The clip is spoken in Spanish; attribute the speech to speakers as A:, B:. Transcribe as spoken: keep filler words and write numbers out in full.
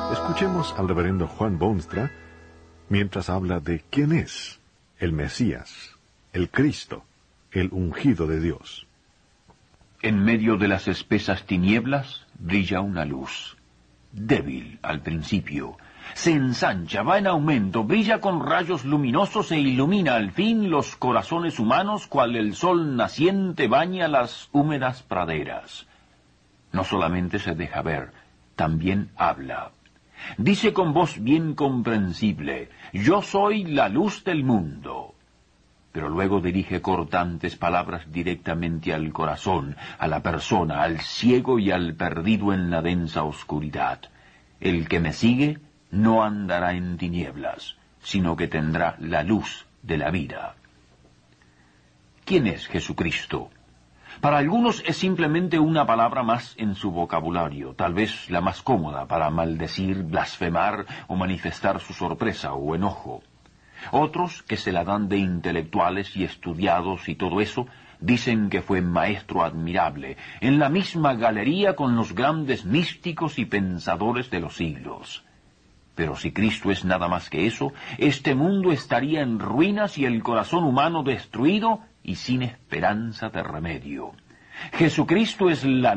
A: Escuchemos al reverendo Juan Boonstra mientras habla de quién es el Mesías, el Cristo, el ungido de Dios.
B: En medio de las espesas tinieblas brilla una luz, débil al principio. Se ensancha, va en aumento, brilla con rayos luminosos e ilumina al fin los corazones humanos cual el sol naciente baña las húmedas praderas. No solamente se deja ver, también habla. Dice con voz bien comprensible, yo soy la luz del mundo. Pero luego dirige cortantes palabras directamente al corazón, a la persona, al ciego y al perdido en la densa oscuridad. El que me sigue no andará en tinieblas, sino que tendrá la luz de la vida. ¿Quién es Jesucristo? Para algunos es simplemente una palabra más en su vocabulario, tal vez la más cómoda para maldecir, blasfemar o manifestar su sorpresa o enojo. Otros, que se la dan de intelectuales y estudiados y todo eso, dicen que fue maestro admirable, en la misma galería con los grandes místicos y pensadores de los siglos. Pero si Cristo es nada más que eso, este mundo estaría en ruinas y el corazón humano destruido y sin esperanza de remedio. Jesucristo es la